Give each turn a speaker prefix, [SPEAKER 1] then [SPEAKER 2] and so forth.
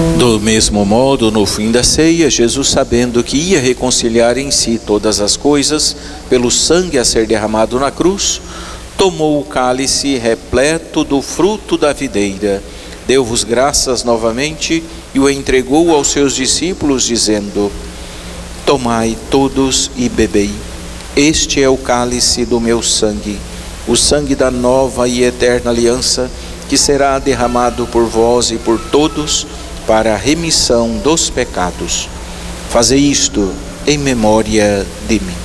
[SPEAKER 1] Do mesmo modo, no fim da ceia, Jesus, sabendo que ia reconciliar em si todas as coisas, pelo sangue a ser derramado na cruz, tomou o cálice repleto do fruto da videira, deu-vos graças novamente e o entregou aos seus discípulos, dizendo: tomai todos e bebei. Este é o cálice do meu sangue, o sangue da nova e eterna aliança, que será derramado por vós e por todos para a remissão dos pecados. Fazei isto em memória de mim.